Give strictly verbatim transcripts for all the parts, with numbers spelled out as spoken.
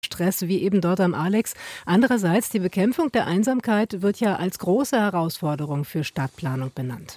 Stress wie eben dort am Alex. Andererseits, die Bekämpfung der Einsamkeit wird ja als große Herausforderung für Stadtplanung benannt.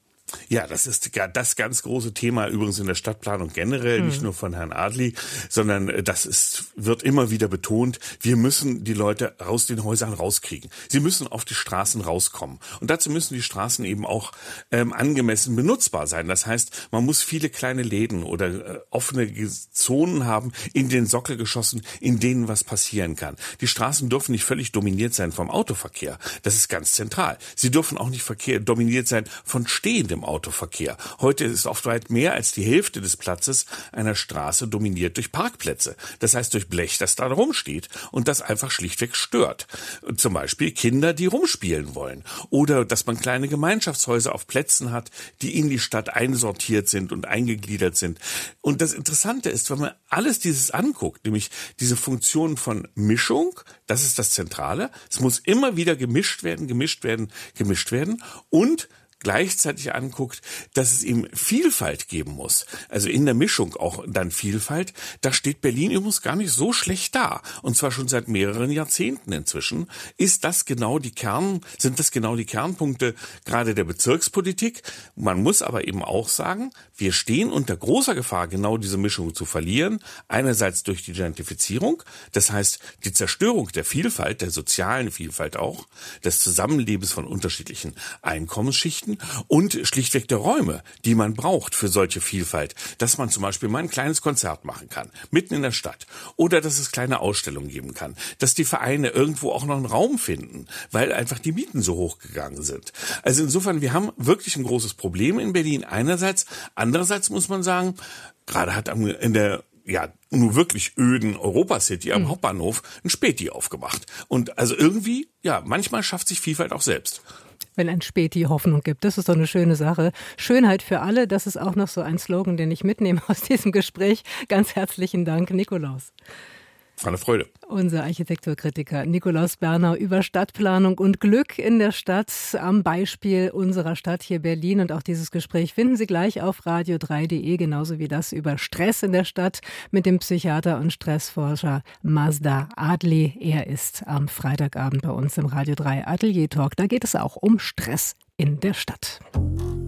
Ja, das ist das ganz große Thema übrigens in der Stadtplanung generell, hm. nicht nur von Herrn Adli, sondern das ist, wird immer wieder betont, wir müssen die Leute aus den Häusern rauskriegen. Sie müssen auf die Straßen rauskommen. Und dazu müssen die Straßen eben auch ähm, angemessen benutzbar sein. Das heißt, man muss viele kleine Läden oder äh, offene Zonen haben in den Sockelgeschossen, in denen was passieren kann. Die Straßen dürfen nicht völlig dominiert sein vom Autoverkehr. Das ist ganz zentral. Sie dürfen auch nicht verkehr, dominiert sein von stehendem Autoverkehr. Heute ist oft weit mehr als die Hälfte des Platzes einer Straße dominiert durch Parkplätze. Das heißt durch Blech, das da rumsteht und das einfach schlichtweg stört. Zum Beispiel Kinder, die rumspielen wollen. Oder dass man kleine Gemeinschaftshäuser auf Plätzen hat, die in die Stadt einsortiert sind und eingegliedert sind. Und das Interessante ist, wenn man alles dieses anguckt, nämlich diese Funktion von Mischung, das ist das Zentrale. Es muss immer wieder gemischt werden, gemischt werden, gemischt werden und gleichzeitig anguckt, dass es ihm Vielfalt geben muss, also in der Mischung auch dann Vielfalt, da steht Berlin übrigens gar nicht so schlecht da. Und zwar schon seit mehreren Jahrzehnten inzwischen. Ist das genau die Kern, sind das genau die Kernpunkte gerade der Bezirkspolitik? Man muss aber eben auch sagen, wir stehen unter großer Gefahr, genau diese Mischung zu verlieren. Einerseits durch die Gentrifizierung, das heißt die Zerstörung der Vielfalt, der sozialen Vielfalt auch, des Zusammenlebens von unterschiedlichen Einkommensschichten, und schlichtweg der Räume, die man braucht für solche Vielfalt. Dass man zum Beispiel mal ein kleines Konzert machen kann, mitten in der Stadt. Oder dass es kleine Ausstellungen geben kann. Dass die Vereine irgendwo auch noch einen Raum finden, weil einfach die Mieten so hoch gegangen sind. Also insofern, wir haben wirklich ein großes Problem in Berlin einerseits. Andererseits muss man sagen, gerade hat in der ja, nur wirklich öden Europacity am mhm. Hauptbahnhof ein Späti aufgemacht. Und also irgendwie, ja, manchmal schafft sich Vielfalt auch selbst. Wenn ein Späti Hoffnung gibt. Das ist doch eine schöne Sache. Schönheit für alle, das ist auch noch so ein Slogan, den ich mitnehme aus diesem Gespräch. Ganz herzlichen Dank, Nikolaus. Eine Freude. Unser Architekturkritiker Nikolaus Bernau über Stadtplanung und Glück in der Stadt am Beispiel unserer Stadt hier Berlin. Und auch dieses Gespräch finden Sie gleich auf radio drei punkt de, genauso wie das über Stress in der Stadt mit dem Psychiater und Stressforscher Mazda Adli. Er ist am Freitagabend bei uns im Radio drei Atelier Talk. Da geht es auch um Stress in der Stadt.